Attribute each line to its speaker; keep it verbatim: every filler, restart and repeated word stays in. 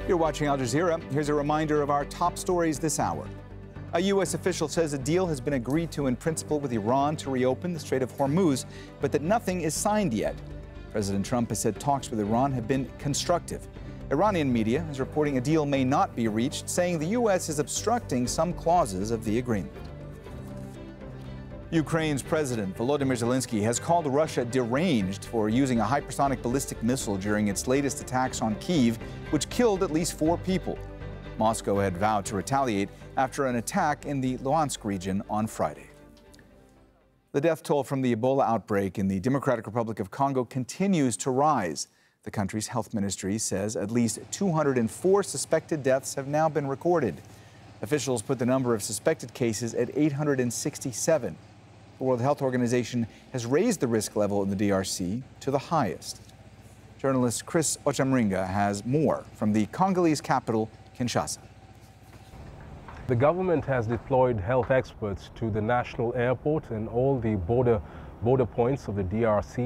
Speaker 1: You're watching Al Jazeera. Here's a reminder of our top stories this hour. A U S official says a deal has been agreed to in principle with Iran to reopen the Strait of Hormuz, but that nothing is signed yet. President Trump has said talks with Iran have been constructive. Iranian media is reporting a deal may not be reached, saying the U S is obstructing some clauses of the agreement. Ukraine's President Volodymyr Zelensky has called Russia deranged for using a hypersonic ballistic missile during its latest attacks on Kyiv, which killed at least four people. Moscow had vowed to retaliate after an attack in the Luhansk region on Friday. The death toll from the Ebola outbreak in the Democratic Republic of Congo continues to rise. The country's health ministry says at least two hundred four suspected deaths have now been recorded. Officials put the number of suspected cases at eight hundred sixty-seven. The World Health Organization has raised the risk level in the D R C to the highest. Journalist Chris Ochamringa has more from the Congolese capital, Kinshasa.
Speaker 2: The government has deployed health experts to the national airport and all the border border points of the D R C.